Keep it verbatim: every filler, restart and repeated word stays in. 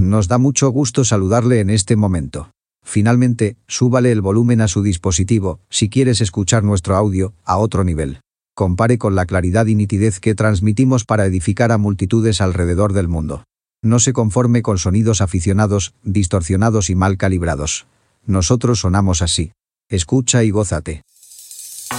Nos da mucho gusto saludarle en este momento. Finalmente, súbale el volumen a su dispositivo, si quieres escuchar nuestro audio, a otro nivel. Compare con la claridad y nitidez que transmitimos para edificar a multitudes alrededor del mundo. No se conforme con sonidos aficionados, distorsionados y mal calibrados. Nosotros sonamos así. Escucha y gózate.